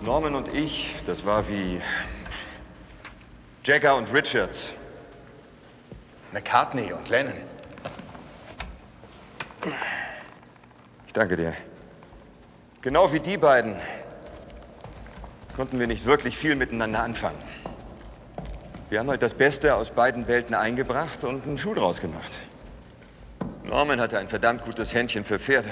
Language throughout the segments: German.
Norman und ich, das war wie Jagger und Richards. McCartney und Lennon. Ich danke dir. Genau wie die beiden konnten wir nicht wirklich viel miteinander anfangen. Wir haben halt das Beste aus beiden Welten eingebracht und einen Schuh draus gemacht. Norman hatte ein verdammt gutes Händchen für Pferde.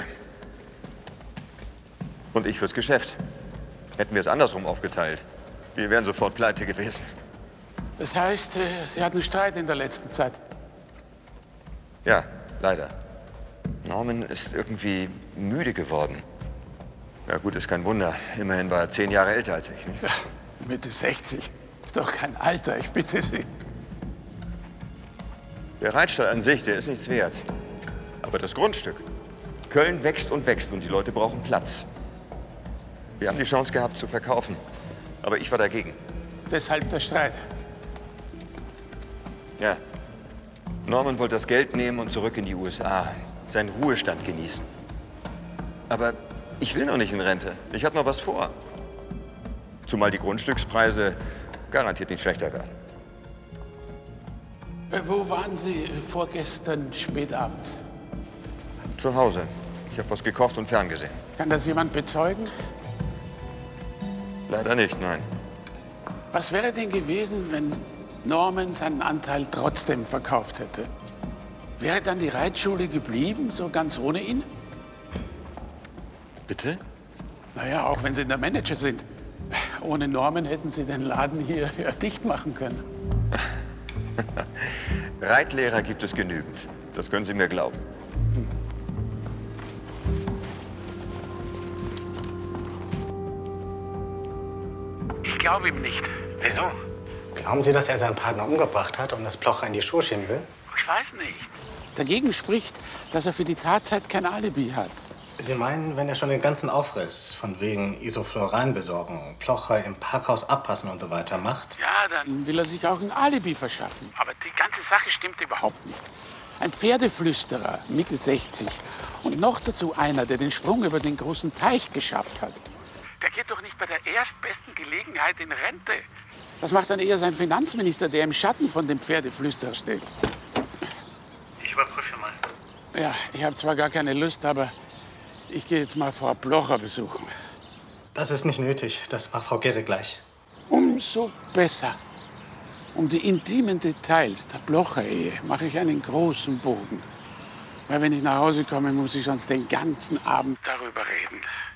Und ich fürs Geschäft. Hätten wir es andersrum aufgeteilt, wir wären sofort pleite gewesen. Das heißt, Sie hatten Streit in der letzten Zeit? Ja, leider. Norman ist irgendwie müde geworden. Ja gut, ist kein Wunder. Immerhin war er 10 Jahre älter als ich. Nicht? Ja, Mitte 60. Ist doch kein Alter, ich bitte Sie. Der Reitstall an sich, der ist nichts wert. Aber das Grundstück. Köln wächst und wächst und die Leute brauchen Platz. Wir haben die Chance gehabt zu verkaufen. Aber ich war dagegen. Deshalb der Streit. Ja. Norman wollte das Geld nehmen und zurück in die USA. Seinen Ruhestand genießen. Aber ich will noch nicht in Rente. Ich habe noch was vor. Zumal die Grundstückspreise garantiert nicht schlechter werden. Wo waren Sie vorgestern spätabend? Zu Hause. Ich habe was gekocht und ferngesehen. Kann das jemand bezeugen? Leider nicht, nein. Was wäre denn gewesen, wenn Norman seinen Anteil trotzdem verkauft hätte? Wäre dann die Reitschule geblieben, so ganz ohne ihn? Bitte? Naja, auch wenn Sie der Manager sind. Ohne Norman hätten Sie den Laden hier ja dicht machen können. Reitlehrer gibt es genügend. Das können Sie mir glauben. Ich glaube ihm nicht. Wieso? Glauben Sie, dass er seinen Partner umgebracht hat und das Plocher in die Schuhe schieben will? Ich weiß nicht. Dagegen spricht, dass er für die Tatzeit kein Alibi hat. Sie meinen, wenn er schon den ganzen Aufriss von wegen Isofloran besorgen, Plocher im Parkhaus abpassen und so weiter macht? Ja, dann will er sich auch ein Alibi verschaffen. Aber die ganze Sache stimmt überhaupt nicht. Ein Pferdeflüsterer, Mitte 60. Und noch dazu einer, der den Sprung über den großen Teich geschafft hat. Der geht doch nicht bei der erstbesten Gelegenheit in Rente. Das macht dann eher sein Finanzminister, der im Schatten von dem Pferdeflüsterer steht. Ich überprüfe mal. Ja, ich habe zwar gar keine Lust, aber ich gehe jetzt mal Frau Blocher besuchen. Das ist nicht nötig. Das macht Frau Gerre gleich. Umso besser. Um die intimen Details der Blocher-Ehe mache ich einen großen Bogen. Weil wenn ich nach Hause komme, muss ich sonst den ganzen Abend darüber reden.